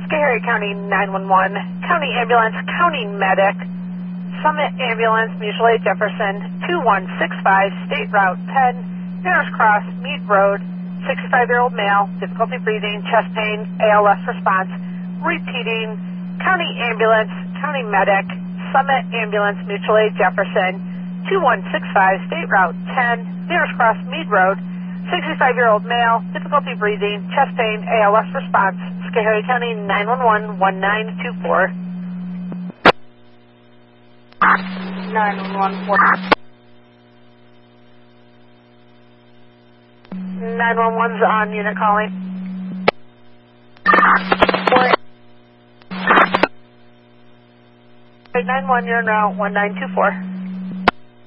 Schoharie County 911, County Ambulance, County Medic, Summit Ambulance, Mutual Aid Jefferson, 2165, State Route 10, Narrows Cross, Mead Road, 65-year-old male, difficulty breathing, chest pain, ALS response. Repeating, County Ambulance, County Medic, Summit Ambulance, Mutual Aid Jefferson, 2165, State Route 10, Narrows Cross, Mead Road, 65-year-old male, difficulty breathing, chest pain, ALS response. Schoharie County 911, 1924. 911. 911's on unit calling. 911, you're en route 1924.